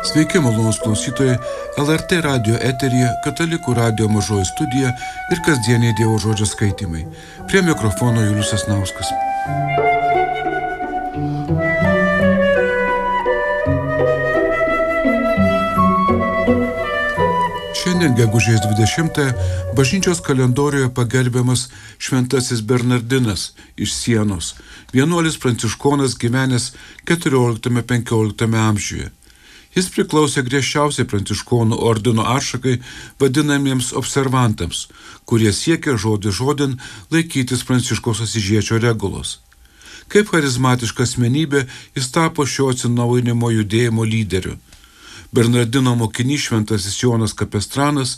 Sveiki, malonūs klausytojai, LRT radio eteryje Katalikų radio mažoji studija ir kasdieniai Dievo žodžio skaitymai. Prie mikrofono Julius Sasnauskas. Šiandien gegužės 20-ąją bažnyčios kalendorijoje pagerbiamas šventasis Bernardinas iš Sienos, vienuolis pranciškonas gyvenęs 14-15 amžiuje. Jis priklausė griežčiausiai pranciškonų ordino atšakai vadinamiems observantams, kurie siekė žodį žodin laikytis Pranciškaus Asyžiečio regulos. Kaip charizmatiška asmenybė jis tapo šio atsinaujinimo judėjimo lyderiu. Bernardino mokinys šventasis Jonas Kapestranas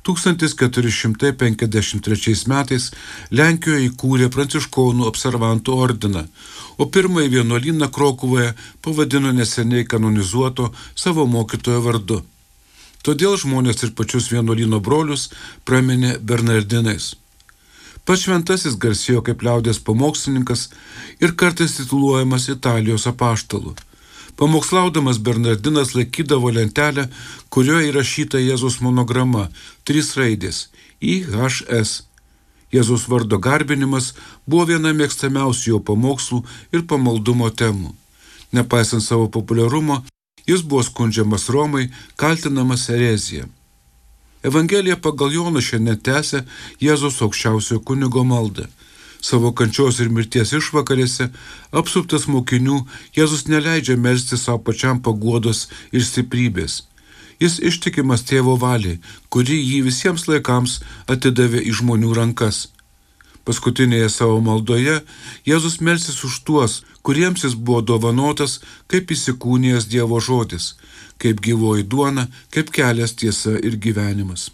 1453 metais Lenkijoje įkūrė pranciškonų observantų ordiną, o pirmąjį vienuolyną Krokuvoje pavadino neseniai kanonizuoto savo mokytojo vardu. Todėl žmonės ir pačius vienuolyno brolius praminė Bernardinais. Pats šventasis garsėjo kaip liaudies pamokslininkas ir kartais tituluojamas Italijos apaštalu. Pamokslaudamas Bernardinas laikydavo lentelę, kurioje įrašyta Jėzaus monograma, 3 raidės – IHS. Jėzaus vardo garbinimas buvo viena mėgstamiausių jo pamokslų ir pamaldumo temų. Nepaisant savo populiarumo, jis buvo skundžiamas Romai, kaltinamas erezija. Evangelija pagal Joną šiandien tęsia Jėzaus aukščiausiojo kunigo maldą. Savo kančios ir mirties išvakarėse, apsuptas mokinių, Jėzus neleidžia melstis savo pačiam paguodos ir stiprybės. Jis ištikimas tėvo valiai, kuri jį visiems laikams atidavė į žmonių rankas. Paskutinėje savo maldoje Jėzus melsis už tuos, kuriems jis buvo dovanotas kaip įsikūnijęs Dievo žodis, kaip gyvoji duona, kaip kelias, tiesa ir gyvenimas.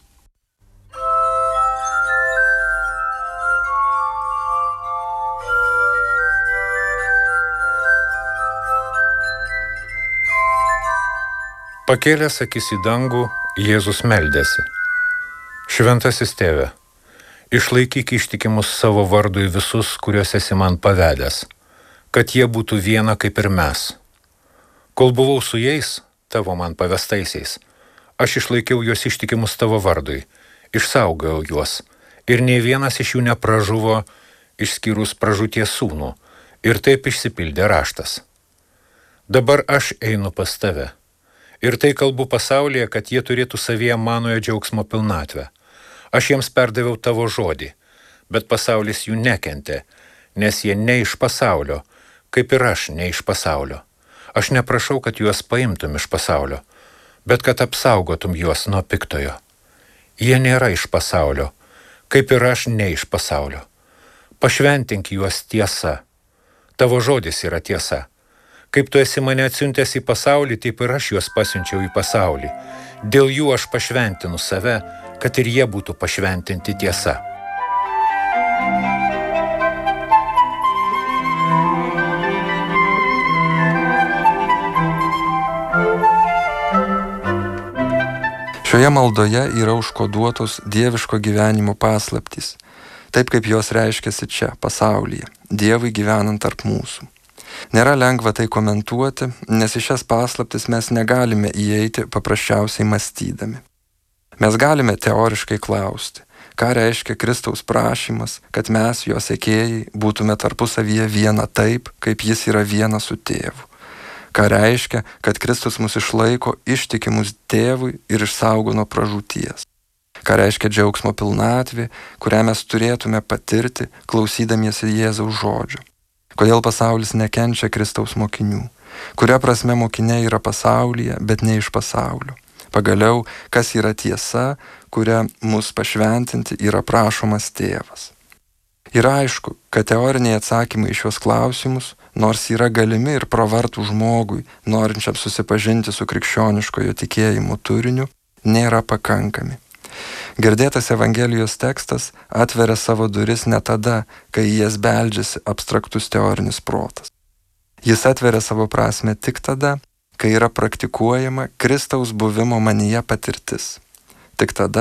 Pakėlęs akis į dangų, Jėzus meldėsi. Šventasis tėve, išlaikyk ištikimus savo vardui visus, kuriuos esi man pavedęs, kad jie būtų viena kaip ir mes. Kol buvau su jais, tavo man pavestaisiais, aš išlaikiau juos ištikimus tavo vardui, išsaugojau juos, ir nei vienas iš jų nepražuvo, išskyrus pražūties sūnų, ir taip išsipildė raštas. Dabar aš einu pas tave. Ir tai kalbu pasaulyje, kad jie turėtų savyje manojo džiaugsmo pilnatvę. Aš jiems perdaviau tavo žodį, bet pasaulis jų nekentė, nes jie ne iš pasaulio, kaip ir aš ne iš pasaulio. Aš neprašau, kad juos paimtum iš pasaulio, bet kad apsaugotum juos nuo piktojo. Jie nėra iš pasaulio, kaip ir aš ne iš pasaulio. Pašventink juos tiesa. Tavo žodis yra tiesa. Kaip tu esi mane atsiuntęs į pasaulį, taip ir aš juos pasiunčiau į pasaulį. Dėl jų aš pašventinu save, kad ir jie būtų pašventinti tiesa. Šioje maldoje yra užkoduotos dieviško gyvenimo paslaptys, taip kaip jos reiškiasi čia, pasaulyje, Dievui gyvenant tarp mūsų. Nėra lengva tai komentuoti, nes į šias paslaptis mes negalime įeiti paprasčiausiai mąstydami. Mes galime teoriškai klausti, ką reiškia Kristaus prašymas, kad mes, jo sekėjai, būtume tarpusavyje viena taip, kaip jis yra viena su tėvu. Ką reiškia, kad Kristus mus išlaiko ištikimus tėvui ir išsaugo nuo pražūties. Ką reiškia džiaugsmo pilnatvė, kurią mes turėtume patirti, klausydamiesi Jėzaus žodžio. Kodėl pasaulis nekenčia Kristaus mokinių? Kuria prasme mokiniai yra pasaulyje, bet ne iš pasaulio? Pagaliau, kas yra tiesa, kuria mus pašventinti yra prašomas tėvas? Yra aišku, kad teoriniai atsakymai į šios klausimus, nors yra galimi ir pravartų žmogui, norinčiam susipažinti su krikščioniškojo tikėjimo turiniu, nėra pakankami. Girdėtas Evangelijos tekstas atveria savo duris ne tada, kai į jas beldžiasi abstraktus teorinis protas. Jis atveria savo prasme tik tada, kai yra praktikuojama Kristaus buvimo manyje patirtis. Tik tada,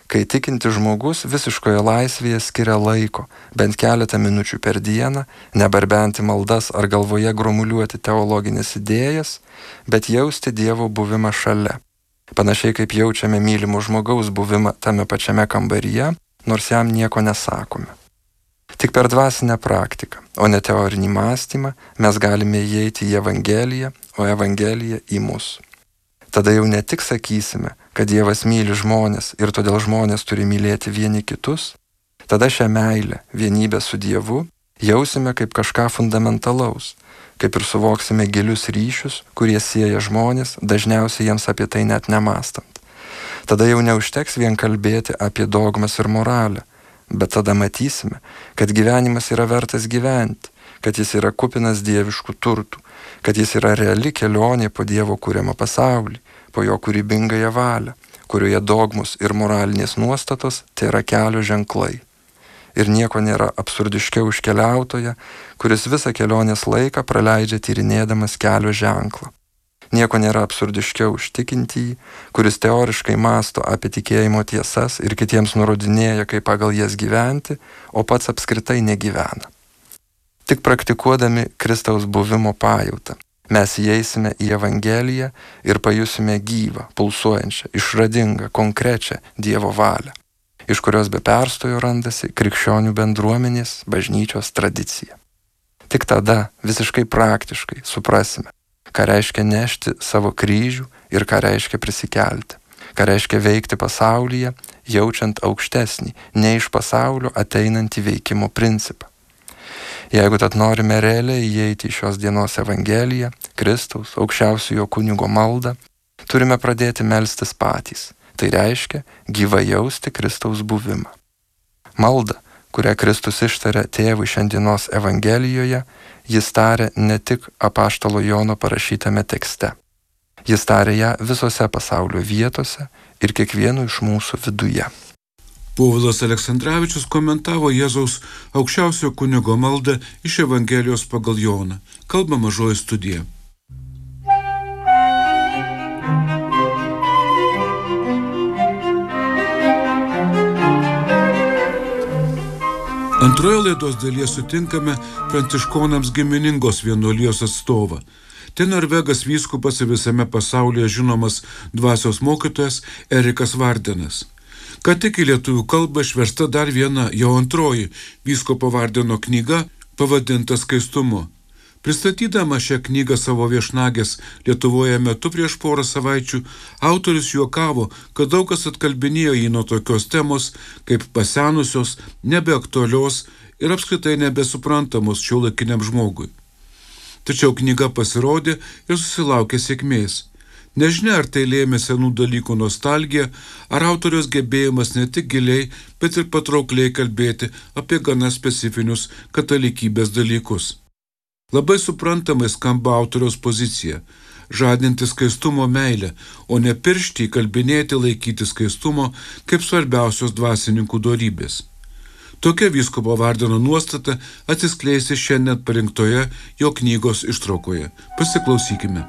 kai tikinti žmogus visiškoje laisvėje skiria laiko, bent keletą minučių per dieną, nebarbenti maldas ar galvoje gromuliuoti teologinės idėjas, bet jausti Dievo buvimą šalia. Panašiai kaip jaučiame mylimo žmogaus buvimą tame pačiame kambaryje, nors jam nieko nesakome. Tik per dvasinę praktiką, o ne teorinį mąstymą, mes galime įeiti į Evangeliją, o Evangelija į mus. Tada jau ne tik sakysime, kad Dievas myli žmonės ir todėl žmonės turi mylėti vieni kitus, tada šią meilę, vienybę su Dievu, jausime kaip kažką fundamentalaus, kaip ir suvoksime gilius ryšius, kurie sieja žmonės, dažniausiai jiems apie tai net nemąstant. Tada jau neužteks vien kalbėti apie dogmas ir moralę, bet tada matysime, kad gyvenimas yra vertas gyventi, kad jis yra kupinas dieviškų turtų, kad jis yra reali kelionė po Dievo kuriamą pasaulį, po jo kūrybingąją valią, kurioje dogmus ir moralinės nuostatos tai yra kelio ženklai. Ir nieko nėra absurdiškiau už keliautoją, kuris visą kelionės laiką praleidžia tyrinėdamas kelio ženklą. Nieko nėra absurdiškiau už tikintįjį, kuris teoriškai mąsto apie tikėjimo tiesas ir kitiems nurodinėja, kaip pagal jas gyventi, o pats apskritai negyvena. Tik praktikuodami Kristaus buvimo pajautą, mes įeisime į Evangeliją ir pajusime gyvą, pulsuojančią, išradingą, konkrečią Dievo valią, iš kurios be perstojo randasi krikščionių bendruomenės bažnyčios tradicija. Tik tada visiškai praktiškai suprasime, ką reiškia nešti savo kryžių ir ką reiškia prisikelti, ką reiškia veikti pasaulyje, jaučiant aukštesnį, ne iš pasaulio ateinantį veikimo principą. Jeigu tad norime realiai įeiti į šios dienos Evangeliją, Kristaus, aukščiausiojo kunigo maldą, turime pradėti melstis patys. Tai reiškia gyvai jausti Kristaus buvimą. Malda, kurią Kristus ištarė tėvui šiandienos Evangelijoje, jis tarė ne tik apaštalo Jono parašytame tekste. Jis tarė ją visose pasaulio vietose ir kiekvieno iš mūsų viduje. Povilas Aleksandravičius komentavo Jėzaus aukščiausiojo kunigo maldą iš Evangelijos pagal Joną. Kalba Mažoji studija. Antroje laidos dalyje sutinkame pranciškonams giminingos vienuolijos atstovą. Tai norvegas vyskupas ir visame pasaulyje žinomas dvasios mokytojas Erikas Vardenas. Ką tik į lietuvių kalbą išversta dar viena, jau antroji vyskupo Vardeno knyga, pavadinta Skaistumu. Pristatydama šią knygą savo viešnagės Lietuvoje metu prieš porą savaičių, autorius juokavo, kad daug kas atkalbinėjo jį nuo tokios temos, kaip pasenusios, nebeaktualios ir apskritai nebesuprantamos šiuolaikiniam žmogui. Tačiau knyga pasirodė ir susilaukė sėkmės. Nežinia, ar tai lėmė senų dalykų nostalgija, ar autoriaus gebėjimas ne tik giliai, bet ir patraukliai kalbėti apie gana specifinius katalikybės dalykus. Labai suprantamai skamba autoriaus pozicija – žadinti skaistumo meilę, o ne piršti įkalbinėti laikyti skaistumo kaip svarbiausios dvasininkų dorybės. Tokia vyskupo Vardeno nuostata atsiskleisi šiandien parinktoje jo knygos ištraukoje. Pasiklausykime.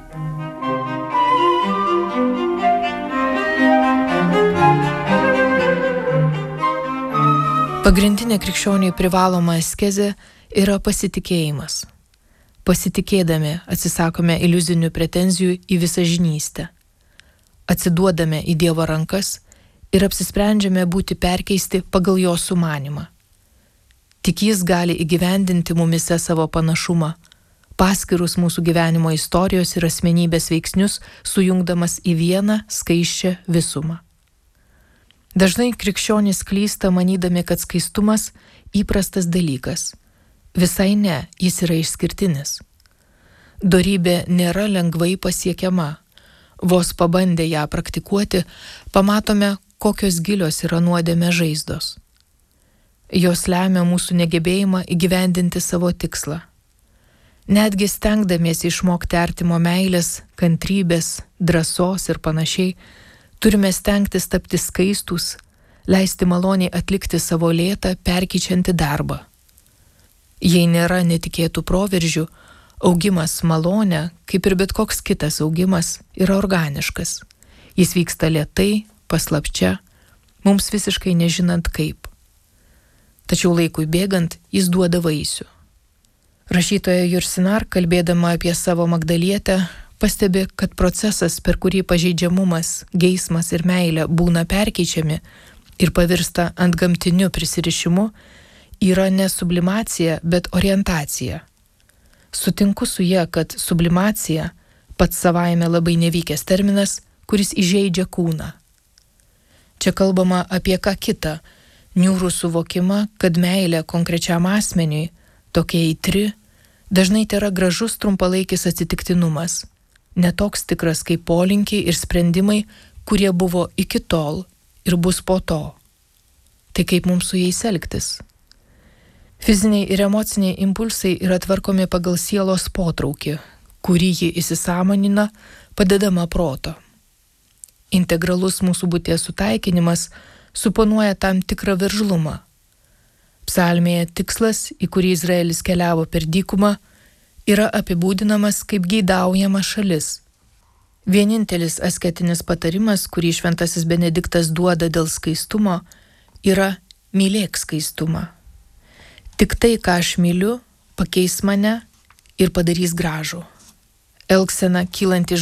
Pagrindinė krikščioniui privaloma askezė yra pasitikėjimas. Pasitikėdami atsisakome iliuzinių pretenzijų į visažinystę. Atsiduodame į Dievo rankas ir apsisprendžiame būti perkeisti pagal jo sumanymą. Tik jis gali įgyvendinti mumise savo panašumą, paskirus mūsų gyvenimo istorijos ir asmenybės veiksnius, sujungdamas į vieną skaisčią visumą. Dažnai krikščionys klysta manydami, kad skaistumas įprastas dalykas. Visai ne, jis yra išskirtinis. Dorybė nėra lengvai pasiekiama. Vos pabandę ją praktikuoti, pamatome, kokios gilios yra nuodėmės žaizdos. Jos lemia mūsų negebėjimą įgyvendinti savo tikslą. Netgi stengdamiesi išmokti artimo meilės, kantrybės, drąsos ir panašiai, turime stengtis tapti skaistus, leisti maloniai atlikti savo lėtą, perkeičiantį darbą. Jei nėra netikėtų proveržių, augimas malonė, kaip ir bet koks kitas augimas, yra organiškas. Jis vyksta lėtai, paslapčia, mums visiškai nežinant kaip. Tačiau laikui bėgant jis duoda vaisių. Rašytoja Jursinar, kalbėdama apie savo Magdalietę, pastebi, kad procesas, per kurį pažeidžiamumas, geismas ir meilė būna perkeičiami ir pavirsta antgamtiniu prisirišimu, yra ne sublimacija, bet orientacija. Sutinku su ja, kad sublimacija pats savaime labai nevykęs terminas, kuris įžeidžia kūną. Čia kalbama apie ką kitą, niūrų suvokimą, kad meilė konkrečiam asmeniui, tokia eitri, dažnai tėra gražus trumpalaikis atsitiktinumas, netoks tikras kaip polinkiai ir sprendimai, kurie buvo iki tol ir bus po to. Tai kaip mums su jais elgtis? Fiziniai ir emociniai impulsai yra tvarkomi pagal sielos potraukį, kurį ji įsisąmonina, padedama proto. Integralus mūsų būties sutaikinimas suponuoja tam tikrą veržlumą. Psalmėje tikslas, į kurį Izraelis keliavo per dykumą, yra apibūdinamas kaip geidaujama šalis. Vienintelis asketinis patarimas, kurį šventasis Benediktas duoda dėl skaistumo, yra mylėk skaistumą. Tik tai, ką aš myliu, pakeis mane ir padarys gražų. Elgsena kylanti iš